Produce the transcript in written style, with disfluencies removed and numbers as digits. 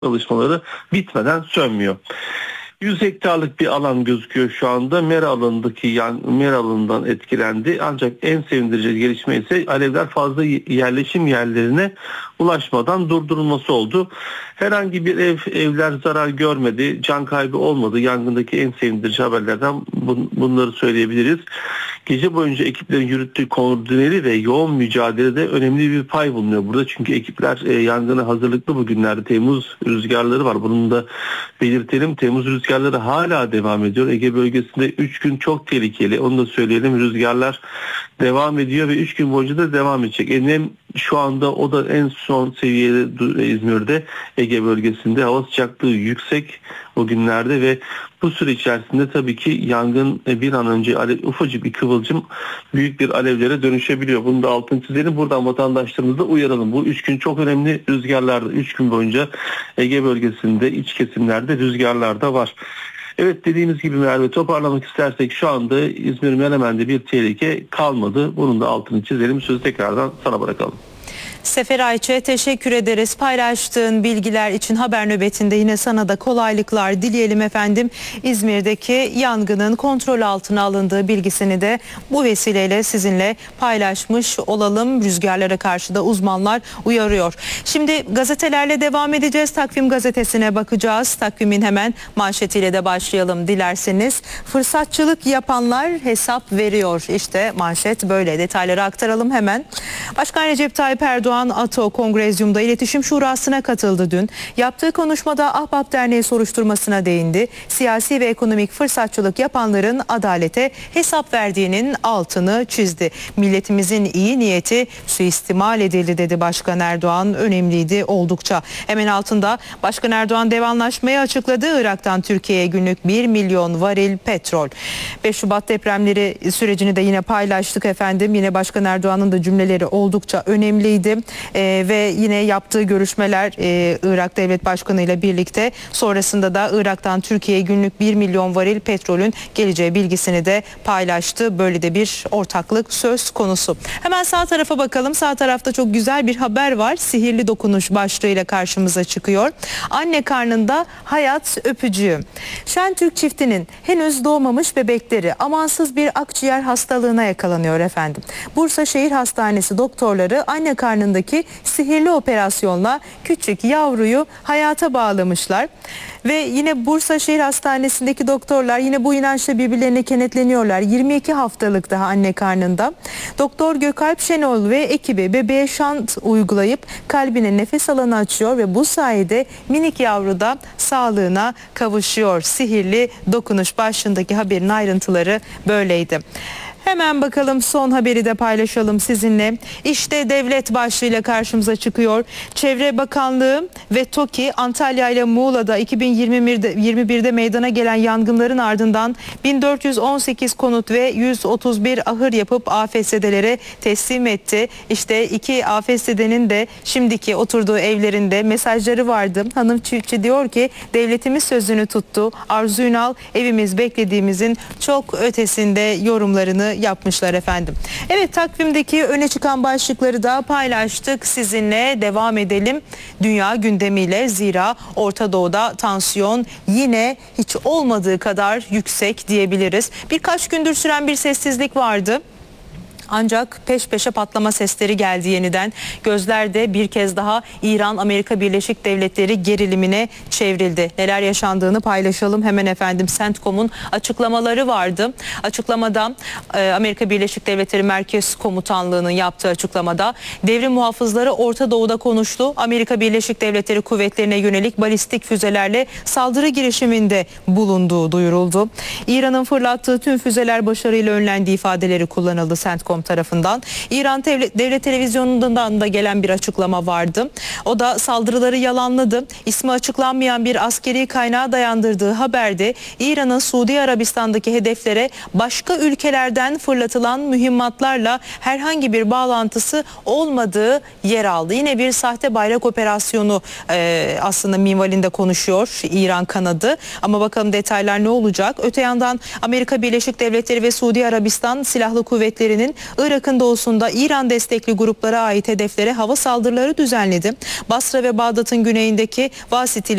çalışmaları bitmeden sönmüyor. 100 hektarlık bir alan gözüküyor şu anda. Mera alanından etkilendi. Ancak en sevindirici gelişme ise alevler fazla yerleşim yerlerine ulaşmadan durdurulması oldu. Herhangi bir evler zarar görmedi. Can kaybı olmadı. Yangındaki en sevindirici haberlerden bunları söyleyebiliriz. Gece boyunca ekiplerin yürüttüğü koordineli ve yoğun mücadelede önemli bir pay bulunuyor burada. Çünkü ekipler yangına hazırlıklı bugünlerde. Temmuz rüzgarları var. Bunu da belirtelim. Temmuz rüzgarları hala devam ediyor. Ege bölgesinde 3 gün çok tehlikeli. Onu da söyleyelim. Rüzgarlar devam ediyor ve 3 gün boyunca da devam edecek. Nem şu anda o da en son seviyede İzmir'de, Ege bölgesinde. Hava sıcaklığı yüksek o günlerde ve bu süre içerisinde tabii ki yangın bir an önce ufacık bir kıvılcım büyük bir alevlere dönüşebiliyor. Bunu da altını çizelim. Buradan vatandaşlarımızı da uyaralım. Bu 3 gün çok önemli rüzgarlarda. 3 gün boyunca Ege bölgesinde, iç kesimlerde rüzgarlar da var. Evet, dediğimiz gibi Merve, toparlamak istersek şu anda İzmir Menemen'de bir tehlike kalmadı. Bunun da altını çizelim. Sözü tekrardan sana bırakalım. Sefer Ayçe, teşekkür ederiz. Paylaştığın bilgiler için haber nöbetinde yine sana da kolaylıklar dileyelim efendim. İzmir'deki yangının kontrol altına alındığı bilgisini de bu vesileyle sizinle paylaşmış olalım. Rüzgarlara karşı da uzmanlar uyarıyor. Şimdi gazetelerle devam edeceğiz. Takvim gazetesine bakacağız. Takvimin hemen manşetiyle de başlayalım dilerseniz. Fırsatçılık yapanlar hesap veriyor. İşte manşet böyle. Detayları aktaralım hemen. Başkan Recep Tayyip Erdoğan ATO Kongrezyum'da İletişim Şurası'na katıldı dün. Yaptığı konuşmada Ahbap Derneği soruşturmasına değindi. Siyasi ve ekonomik fırsatçılık yapanların adalete hesap verdiğinin altını çizdi. Milletimizin iyi niyeti suistimal edildi dedi Başkan Erdoğan. Önemliydi oldukça. Hemen altında Başkan Erdoğan devanlaşmayı açıkladı. Irak'tan Türkiye'ye günlük 1 milyon varil petrol. 5 Şubat depremleri sürecini de yine paylaştık efendim. Yine Başkan Erdoğan'ın da cümleleri oldukça önemliydi. Ve yine yaptığı görüşmeler Irak Devlet Başkanı ile birlikte, sonrasında da Irak'tan Türkiye'ye günlük 1 milyon varil petrolün geleceği bilgisini de paylaştı. Böyle de bir ortaklık söz konusu. Hemen sağ tarafa bakalım. Sağ tarafta çok güzel bir haber var. Sihirli dokunuş başlığıyla karşımıza çıkıyor. Anne karnında hayat öpücüğü. Şentürk çiftinin henüz doğmamış bebekleri amansız bir akciğer hastalığına yakalanıyor efendim. Bursa Şehir Hastanesi doktorları anne karnındaki sihirli operasyonla küçük yavruyu hayata bağlamışlar. Ve yine Bursa Şehir Hastanesi'ndeki doktorlar yine bu inançla birbirlerine kenetleniyorlar. 22 haftalık daha anne karnında. Doktor Gökalp Şenol ve ekibi bebeğe şant uygulayıp kalbine nefes alanı açıyor ve bu sayede minik yavru da sağlığına kavuşuyor. Sihirli dokunuş başlığındaki haberin ayrıntıları böyleydi. Hemen bakalım, son haberi de paylaşalım sizinle. İşte devlet başlığıyla karşımıza çıkıyor. Çevre Bakanlığı ve TOKİ Antalya ile Muğla'da 2021'de meydana gelen yangınların ardından 1418 konut ve 131 ahır yapıp AFS'delere teslim etti. İşte iki AFS'denin de şimdiki oturduğu evlerinde mesajları vardı. Hanım çiftçi diyor ki devletimiz sözünü tuttu. Arzu Ünal evimiz beklediğimizin çok ötesinde yorumlarını yapmışlar efendim. Evet, takvimdeki öne çıkan başlıkları da paylaştık sizinle. Devam edelim dünya gündemiyle. Zira Orta Doğu'da tansiyon yine hiç olmadığı kadar yüksek diyebiliriz. Birkaç gündür süren bir sessizlik vardı. Ancak peş peşe patlama sesleri geldi yeniden. Gözler de bir kez daha İran-Amerika Birleşik Devletleri gerilimine çevrildi. Neler yaşandığını paylaşalım hemen efendim. CENTCOM'un açıklamaları vardı. Açıklamada Amerika Birleşik Devletleri Merkez Komutanlığı'nın yaptığı açıklamada devrim muhafızları Orta Doğu'da konuştu. Amerika Birleşik Devletleri kuvvetlerine yönelik balistik füzelerle saldırı girişiminde bulunduğu duyuruldu. İran'ın fırlattığı tüm füzeler başarıyla önlendiği ifadeleri kullanıldı CENTCOM tarafından. İran Devlet Televizyonu'ndan da gelen bir açıklama vardı. O da saldırıları yalanladı. İsmi açıklanmayan bir askeri kaynağa dayandırdığı haberde İran'ın Suudi Arabistan'daki hedeflere başka ülkelerden fırlatılan mühimmatlarla herhangi bir bağlantısı olmadığı yer aldı. Yine bir sahte bayrak operasyonu aslında minvalinde konuşuyor İran kanadı. Ama bakalım detaylar ne olacak? Öte yandan Amerika Birleşik Devletleri ve Suudi Arabistan Silahlı Kuvvetleri'nin Irak'ın doğusunda İran destekli gruplara ait hedeflere hava saldırıları düzenledi. Basra ve Bağdat'ın güneyindeki Vasitili